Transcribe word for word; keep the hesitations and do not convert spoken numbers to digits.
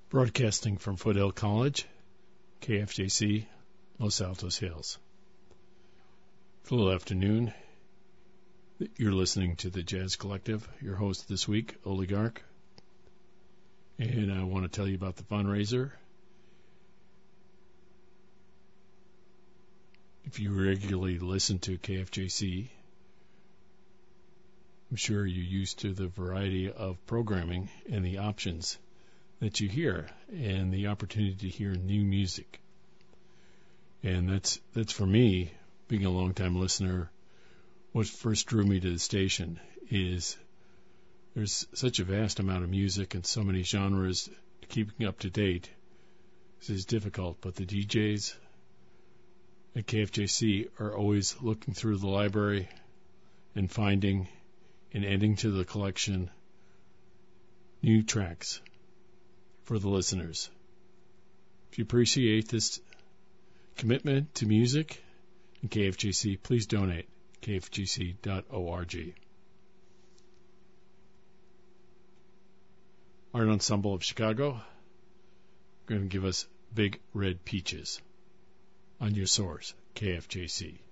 Broadcasting from Foothill College, K F J C, Los Altos Hills. Full afternoon. You're listening to the Jazz Collective. Your host this week, Oligarch. And I want to tell you about the fundraiser. If you regularly listen to K F J C, I'm sure you're used to the variety of programming and the options that you hear and the opportunity to hear new music. And that's that's for me, being a long-time listener, what first drew me to the station is there's such a vast amount of music and so many genres. Keeping up to date this is difficult, but the D Js at K F J C are always looking through the library and finding and adding to the collection new tracks for the listeners. If you appreciate this commitment to music and K F J C, please donate. K F G C dot org. Art Ensemble of Chicago going to give us Big Red Peaches on your source, K F J C.